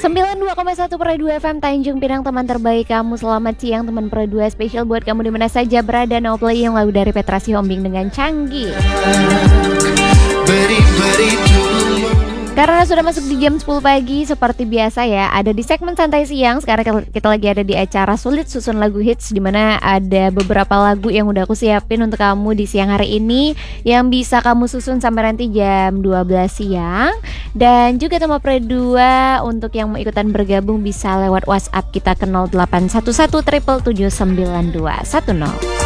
92,1 Pro 2 FM Tanjung Pinang, teman terbaik kamu. Selamat siang teman Pro 2, spesial buat kamu dimana saja berada. Now playing lagu dari Petra Sihombing dengan Canggih. Karena sudah masuk di jam 10 pagi, seperti biasa ya, ada di segmen Santai Siang. Sekarang kita lagi ada di acara Sulit Susun Lagu Hits, dimana ada beberapa lagu yang udah aku siapin untuk kamu di siang hari ini, yang bisa kamu susun sampai nanti jam 12 siang. Dan juga teman Pro 2, untuk yang mau ikutan bergabung bisa lewat WhatsApp kita ke 0811 777 9210.